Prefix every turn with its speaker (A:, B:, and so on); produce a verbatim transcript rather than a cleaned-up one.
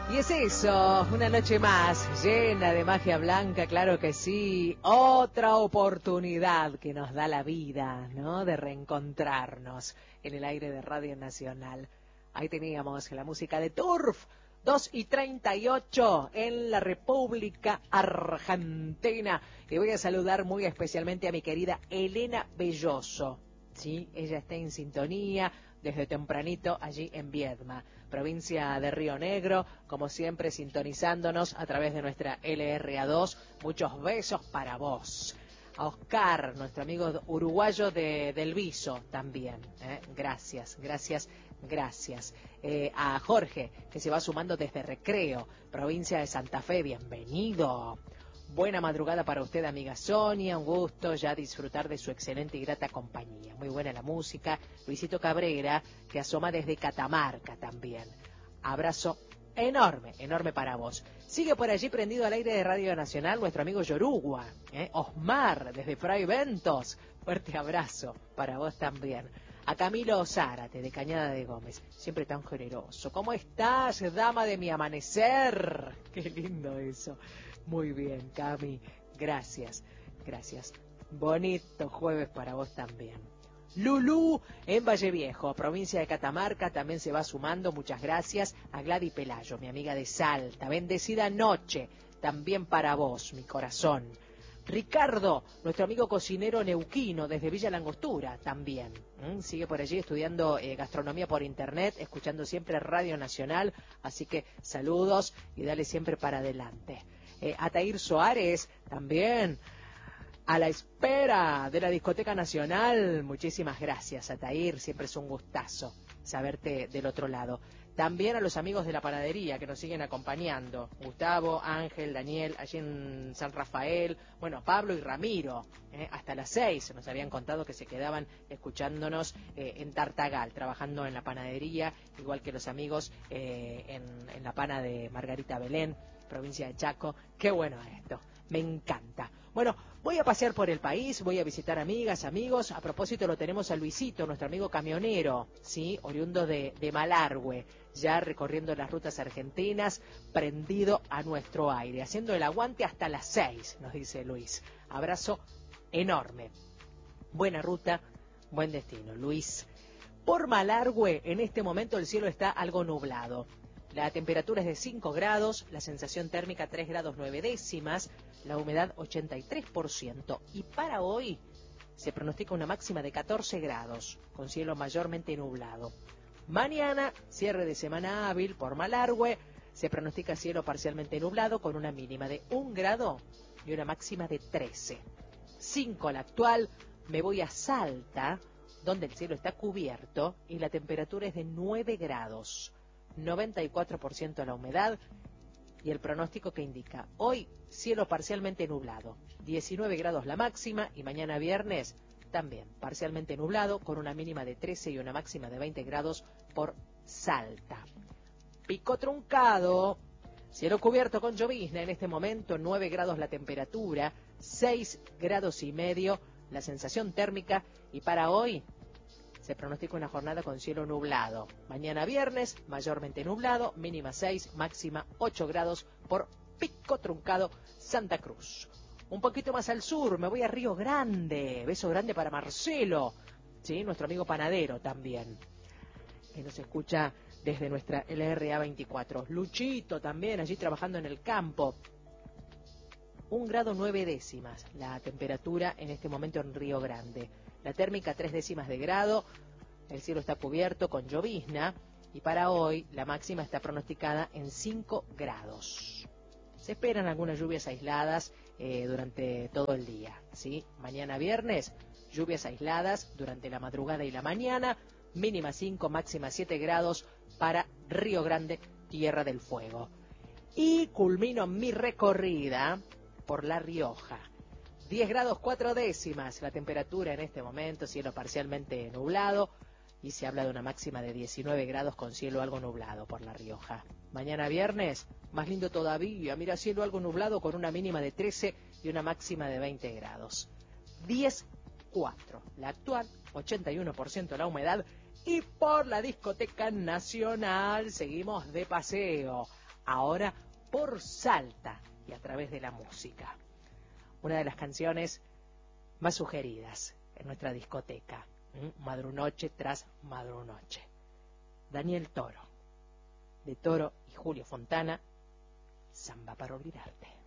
A: Y es eso, una noche más, llena de magia blanca, claro que sí. Otra oportunidad que nos da la vida, ¿no? De reencontrarnos en el aire de Radio Nacional. Ahí teníamos la música de Turf, dos y treinta y ocho en la República Argentina. Y voy a saludar muy especialmente a mi querida Elena Belloso. Sí, ella está en sintonía desde tempranito allí en Viedma, provincia de Río Negro, como siempre sintonizándonos a través de nuestra L R A dos. Muchos besos para vos. A Oscar, nuestro amigo uruguayo de, del Viso también. ¿eh? Gracias, gracias, gracias. Eh, a Jorge, que se va sumando desde Recreo, provincia de Santa Fe. Bienvenido. Buena madrugada para usted, amiga Sonia, un gusto ya disfrutar de su excelente y grata compañía. Muy buena la música. Luisito Cabrera, que asoma desde Catamarca también. Abrazo enorme, enorme para vos. Sigue por allí prendido al aire de Radio Nacional nuestro amigo Yorugua, ¿eh? Osmar, desde Fray Ventos. Fuerte abrazo para vos también. A Camilo Zárate, de Cañada de Gómez, siempre tan generoso. ¿Cómo estás, dama de mi amanecer? Qué lindo eso. Muy bien, Cami, gracias, gracias. Bonito jueves para vos también. Lulú, en Valle Viejo, provincia de Catamarca, también se va sumando, muchas gracias. A Gladys Pelayo, mi amiga de Salta, bendecida noche, también para vos, mi corazón. Ricardo, nuestro amigo cocinero neuquino desde Villa Langostura, también. ¿Mm? Sigue por allí estudiando eh, gastronomía por internet, escuchando siempre Radio Nacional, así que saludos y dale siempre para adelante. Eh, Atair Soares, también, a la espera de la Discoteca Nacional. Muchísimas gracias, Atair, siempre es un gustazo saberte del otro lado. También a los amigos de la panadería que nos siguen acompañando, Gustavo, Ángel, Daniel, allí en San Rafael, bueno, Pablo y Ramiro, eh, hasta las seis nos habían contado que se quedaban escuchándonos eh, en Tartagal, trabajando en la panadería, igual que los amigos eh, en, en la pana de Margarita Belén, provincia de Chaco. Qué bueno esto, me encanta. Bueno, voy a pasear por el país, voy a visitar amigas, amigos. A propósito lo tenemos a Luisito, nuestro amigo camionero, ¿sí? Oriundo de, de Malargüe, ya recorriendo las rutas argentinas, prendido a nuestro aire, haciendo el aguante hasta las seis, nos dice Luis. Abrazo enorme. Buena ruta, buen destino, Luis. Por Malargüe, en este momento el cielo está algo nublado. La temperatura es de cinco grados, la sensación térmica tres grados nueve décimas, la humedad ochenta y tres por ciento. Y para hoy se pronostica una máxima de catorce grados, con cielo mayormente nublado. Mañana, cierre de semana hábil por Malargüe, se pronostica cielo parcialmente nublado con una mínima de un grado y una máxima de trece. cinco la actual, me voy a Salta, donde el cielo está cubierto y la temperatura es de nueve grados. noventa y cuatro por ciento la humedad y el pronóstico que indica hoy cielo parcialmente nublado, diecinueve grados la máxima y mañana viernes también parcialmente nublado con una mínima de trece y una máxima de veinte grados por Salta. Pico Truncado, cielo cubierto con llovizna en este momento, nueve grados la temperatura, seis grados y medio la sensación térmica y para hoy se pronostica una jornada con cielo nublado. Mañana viernes, mayormente nublado, mínima seis, máxima ocho grados por Pico Truncado, Santa Cruz. Un poquito más al sur, me voy a Río Grande. Beso grande para Marcelo, ¿sí? Nuestro amigo panadero también, que nos escucha desde nuestra L R A veinticuatro. Luchito también, allí trabajando en el campo. Un grado nueve décimas la temperatura en este momento en Río Grande. La térmica tres décimas de grado, el cielo está cubierto con llovizna y para hoy la máxima está pronosticada en cinco grados. Se esperan algunas lluvias aisladas eh, durante todo el día, ¿sí? Mañana viernes, lluvias aisladas durante la madrugada y la mañana, mínima cinco, máxima siete grados para Río Grande, Tierra del Fuego. Y culmino mi recorrida por La Rioja. diez grados cuatro décimas la temperatura en este momento, cielo parcialmente nublado y se habla de una máxima de diecinueve grados con cielo algo nublado por La Rioja. Mañana viernes, más lindo todavía, mira, cielo algo nublado con una mínima de trece y una máxima de veinte grados. diez cuatro la actual, ochenta y uno por ciento la humedad y por la Discoteca Nacional seguimos de paseo. ahora por Salta y a través de la música. Una de las canciones más sugeridas en nuestra discoteca, ¿m? Madrunoche tras Madrunoche. Daniel Toro, de Toro y Julio Fontana, Samba para olvidarte.